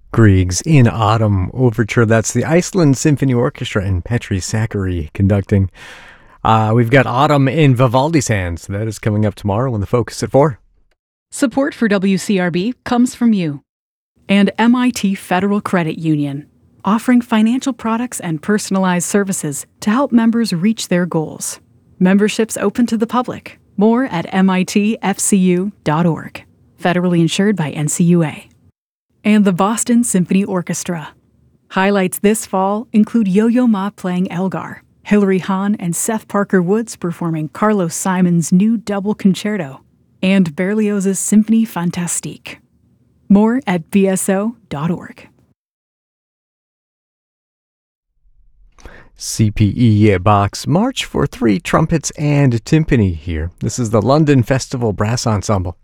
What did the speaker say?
Grieg's In Autumn Overture. That's the Iceland Symphony Orchestra and Petri Sakari conducting. We've got Autumn in Vivaldi's hands. That is coming up tomorrow on The Focus at 4. Support for WCRB comes from you and MIT Federal Credit Union, offering financial products and personalized services to help members reach their goals. Memberships open to the public. More at mitfcu.org. Federally insured by NCUA. And the Boston Symphony Orchestra. Highlights this fall include Yo-Yo Ma playing Elgar, Hilary Hahn and Seth Parker Woods performing Carlos Simon's new double concerto, and Berlioz's Symphonie Fantastique. More at bso.org. CPE Box March for 3 trumpets and timpani here. This is the London Festival Brass Ensemble.